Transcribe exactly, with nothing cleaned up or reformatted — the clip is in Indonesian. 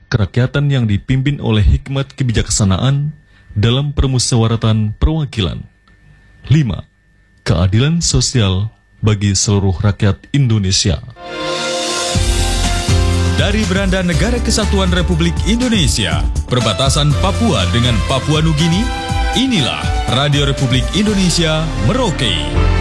kerakyatan yang dipimpin oleh hikmat kebijaksanaan dalam permusyawaratan perwakilan. lima. Keadilan sosial bagi seluruh rakyat Indonesia. Dari beranda Negara Kesatuan Republik Indonesia, perbatasan Papua dengan Papua Nugini, inilah Radio Republik Indonesia Merauke.